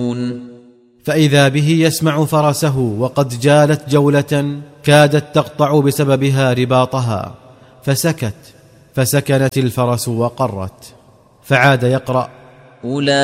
يعلمون. فإذا به يسمع فرسه وقد جالت جولة كادت تقطع بسببها رباطها، فسكت، فسكنت الفرس وقرت، فعاد يقرأ: